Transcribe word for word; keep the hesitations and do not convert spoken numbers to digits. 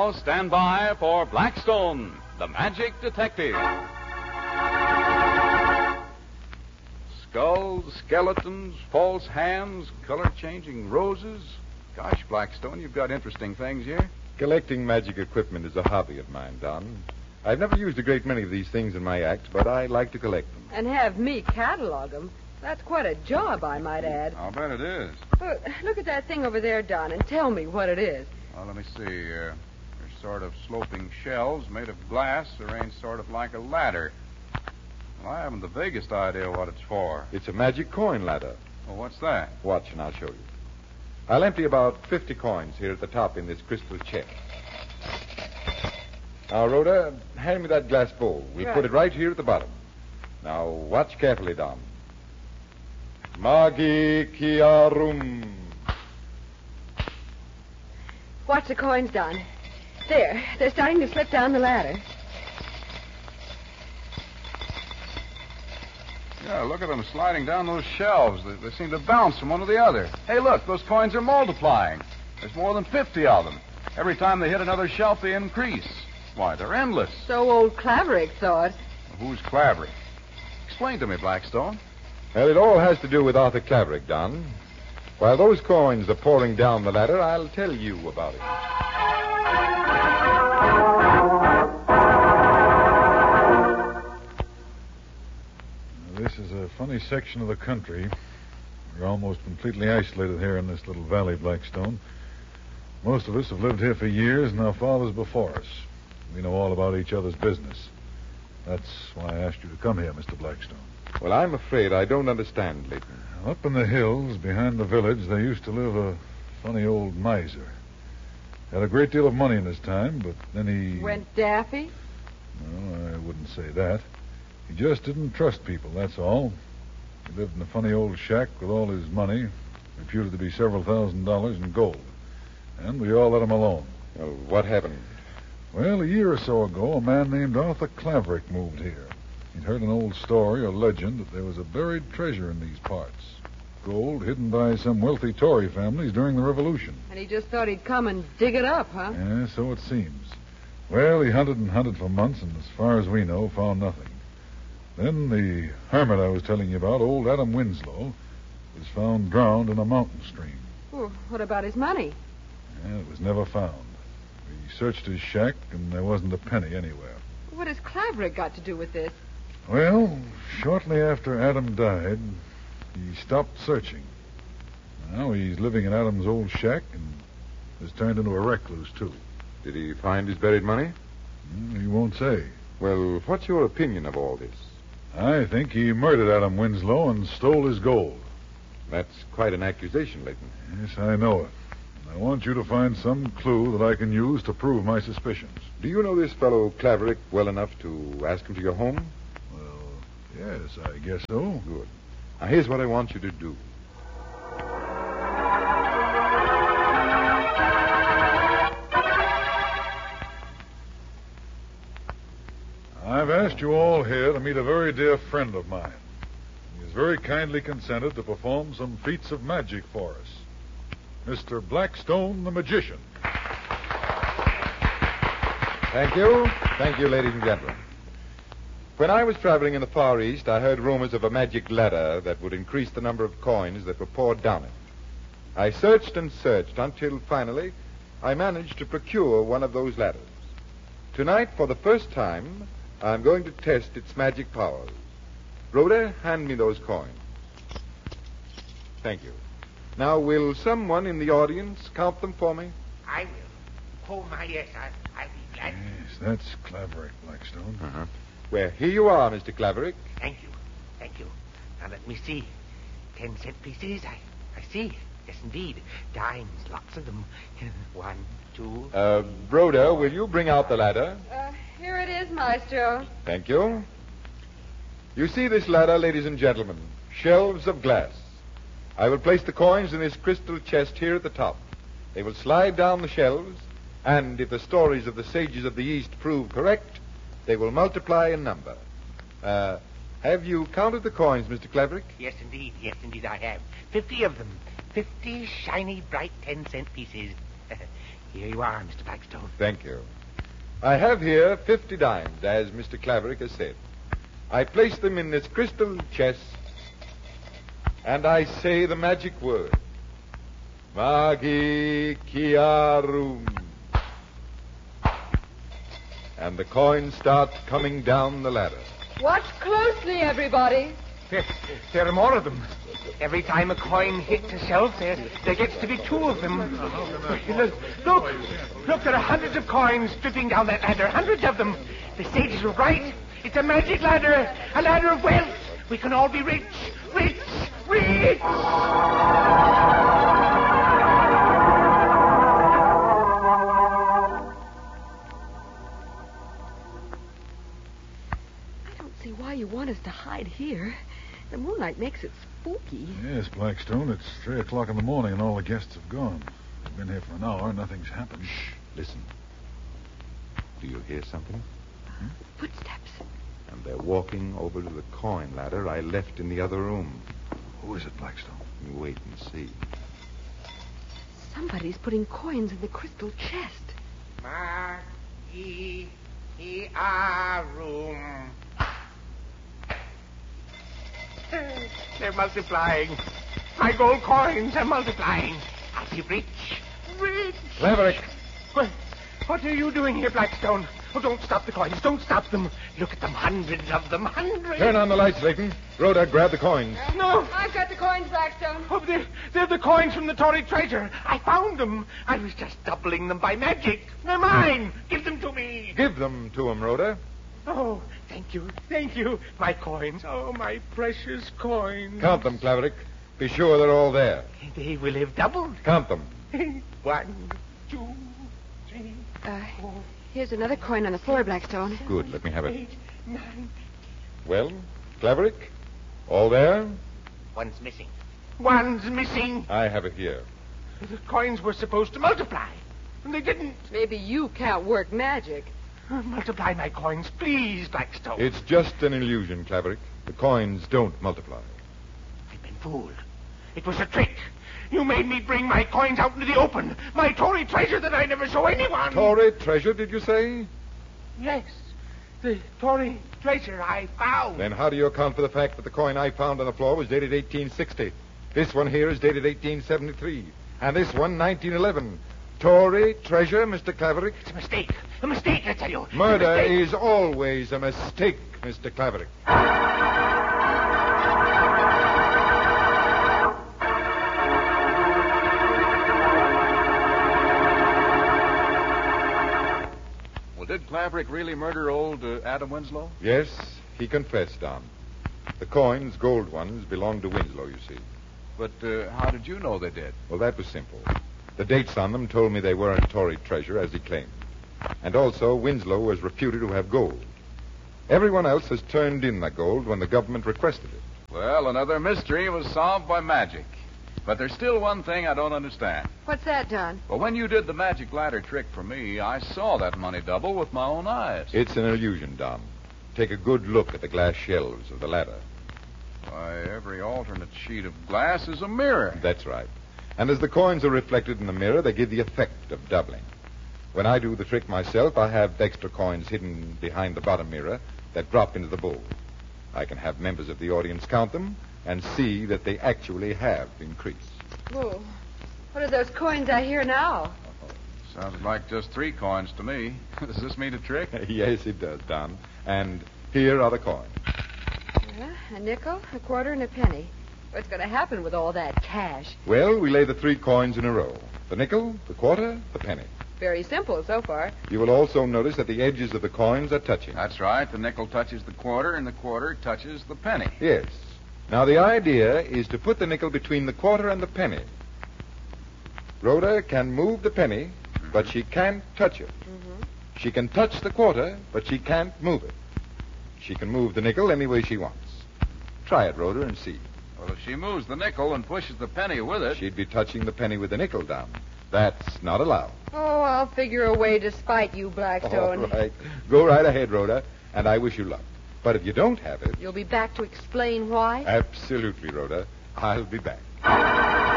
now stand by for Blackstone, the Magic Detective. Skulls, skeletons, false hands, color-changing roses. Gosh, Blackstone, you've got interesting things here. Collecting magic equipment is a hobby of mine, Don. I've never used a great many of these things in my act, but I like to collect them. And have me catalog them. That's quite a job, I might add. I'll bet it is. Look, look at that thing over there, Don, and tell me what it is. Well, let me see. Uh, they're sort of sloping shelves made of glass, arranged sort of like a ladder. Well, I haven't the vaguest idea what it's for. It's a magic coin ladder. Well, what's that? Watch, and I'll show you. I'll empty about fifty coins here at the top in this crystal chest. Now, Rhoda, hand me that glass bowl. We'll Right. put it right here at the bottom. Now, watch carefully, Don. Magiciarum. Watch the coins, Don. There, they're starting to slip down the ladder. Yeah, look at them sliding down those shelves. They, they seem to bounce from one to the other. Hey, look, those coins are multiplying. There's more than fifty of them. Every time they hit another shelf, they increase. Why, they're endless. So old Claverick thought. Who's Claverick? Explain to me, Blackstone. Well, it all has to do with Arthur Claverick, Don. While those coins are pouring down the ladder, I'll tell you about it. This is a funny section of the country. We're almost completely isolated here in this little valley, Blackstone. Most of us have lived here for years, and our fathers before us. We know all about each other's business. That's why I asked you to come here, Mister Blackstone. Well, I'm afraid I don't understand, Leighton. Up in the hills behind the village, there used to live a funny old miser. Had a great deal of money in his time, but then he... Went daffy? No, I wouldn't say that. He just didn't trust people, that's all. He lived in a funny old shack with all his money, reputed to be several thousand dollars in gold. And we all let him alone. Well, what happened? Well, a year or so ago, a man named Arthur Claverick moved here. He'd heard an old story or legend that there was a buried treasure in these parts. Gold hidden by some wealthy Tory families during the Revolution. And he just thought he'd come and dig it up, huh? Yeah, so it seems. Well, he hunted and hunted for months, and as far as we know, found nothing. Then the hermit I was telling you about, old Adam Winslow, was found drowned in a mountain stream. Well, what about his money? Yeah, it was never found. We searched his shack, and there wasn't a penny anywhere. What has Claverick got to do with this? Well, shortly after Adam died, he stopped searching. Now he's living in Adam's old shack and has turned into a recluse, too. Did he find his buried money? Mm, He won't say. Well, what's your opinion of all this? I think he murdered Adam Winslow and stole his gold. That's quite an accusation, Leighton. Yes, I know it. I want you to find some clue that I can use to prove my suspicions. Do you know this fellow Claverick well enough to ask him to your home? Well, yes, I guess so. Good. Now, here's what I want you to do. I've asked you all here to meet a very dear friend of mine. He has very kindly consented to perform some feats of magic for us. Mister Blackstone, the magician. Thank you. Thank you, ladies and gentlemen. When I was traveling in the Far East, I heard rumors of a magic ladder that would increase the number of coins that were poured down it. I searched and searched until finally I managed to procure one of those ladders. Tonight, for the first time, I'm going to test its magic powers. Rhoda, hand me those coins. Thank you. Now, will someone in the audience count them for me? I will. Oh, my, yes, I, I'll be glad. Yes, that's Claverick, Blackstone. Uh-huh. Well, here you are, Mister Claverick. Thank you. Thank you. Now, let me see. Ten cent pieces. I, I see. Yes, indeed. Dimes, lots of them. One, two. Uh, Rhoda, will you bring out the ladder? Uh, here it is, Maestro. Thank you. You see this ladder, ladies and gentlemen. Shelves of glass. I will place the coins in this crystal chest here at the top. They will slide down the shelves, and if the stories of the sages of the East prove correct, they will multiply in number. Uh, have you counted the coins, Mister Claverick? Yes, indeed. Yes, indeed, I have. Fifty of them. Fifty shiny, bright ten cent pieces. Here you are, Mister Blackstone. Thank you. I have here fifty dimes, as Mister Claverick has said. I place them in this crystal chest, and I say the magic word. Magi Kiarum. And the coins start coming down the ladder. Watch closely, everybody. There, there are more of them. Every time a coin hits a shelf, there, there gets to be two of them. Look, look, look, there are hundreds of coins dripping down that ladder, hundreds of them. The sages were right. It's a magic ladder, a ladder of wealth. We can all be rich, rich, rich. See why you want us to hide here. The moonlight makes it spooky. Yes, Blackstone. It's three o'clock in the morning and all the guests have gone. We've been here for an hour. Nothing's happened. Shh. Listen. Do you hear something? Hmm? Footsteps. And they're walking over to the coin ladder I left in the other room. Who is it, Blackstone? You wait and see. Somebody's putting coins in the crystal chest. Magi Kiarum. They're multiplying. My gold coins are multiplying. I'll be rich, rich. Claverick. What, what are you doing here, Blackstone? Oh, don't stop the coins. Don't stop them. Look at them. Hundreds of them. Hundreds. Turn on the lights, Layton. Rhoda, grab the coins. No. I've got the coins, Blackstone. Oh, they're, they're the coins from the Tory treasure. I found them. I was just doubling them by magic. They're mine. Give them to me. Give them to him, Rhoda. Oh, thank you. Thank you. My coins. Oh, my precious coins. Count them, Claverick. Be sure they're all there. They will have doubled. Count them. One, two, three, Uh, four, here's another coin on the floor, Blackstone. Good. Let me have it. eight, nine. Well, Claverick? All there? One's missing. One's missing. I have it here. The coins were supposed to multiply, and they didn't. Maybe you can't work magic. Multiply my coins, please, Blackstone. It's just an illusion, Claverick. The coins don't multiply. I've been fooled. It was a trick. You made me bring my coins out into the open. My Tory treasure that I never show anyone. Tory treasure, did you say? Yes. The Tory treasure I found. Then how do you account for the fact that the coin I found on the floor was dated eighteen sixty? This one here is dated eighteen seventy-three. And this one, nineteen eleven. Tory treasure, Mister Claverick? It's a mistake. A mistake, I tell you. It's a Murder mistake. is always a mistake, Mister Claverick. Well, did Claverick really murder old uh, Adam Winslow? Yes, he confessed, Don. The coins, gold ones, belonged to Winslow, you see. But uh, how did you know they did? Well, that was simple. The dates on them told me they weren't Tory treasure, as he claimed. And also, Winslow was reputed to have gold. Everyone else has turned in that gold when the government requested it. Well, another mystery was solved by magic. But there's still one thing I don't understand. What's that, Don? Well, when you did the magic ladder trick for me, I saw that money double with my own eyes. It's an illusion, Don. Take a good look at the glass shelves of the ladder. Why, every alternate sheet of glass is a mirror. That's right. And as the coins are reflected in the mirror, they give the effect of doubling. When I do the trick myself, I have extra coins hidden behind the bottom mirror that drop into the bowl. I can have members of the audience count them and see that they actually have increased. Oh, what are those coins I hear now? Sounds like just three coins to me. Does this mean a trick? Yes, it does, Don. And here are the coins. Yeah, a nickel, a quarter, and a penny. What's going to happen with all that cash? Well, we lay the three coins in a row. The nickel, the quarter, the penny. Very simple so far. You will also notice that the edges of the coins are touching. That's right. The nickel touches the quarter, and the quarter touches the penny. Yes. Now, the idea is to put the nickel between the quarter and the penny. Rhoda can move the penny, mm-hmm. but she can't touch it. Mm-hmm. She can touch the quarter, but she can't move it. She can move the nickel any way she wants. Try it, Rhoda, and see. Well, if she moves the nickel and pushes the penny with it... She'd be touching the penny with the nickel down. That's not allowed. Oh, I'll figure a way to spite you, Blackstone. All right. Go right ahead, Rhoda, and I wish you luck. But if you don't have it... You'll be back to explain why? Absolutely, Rhoda. I'll be back.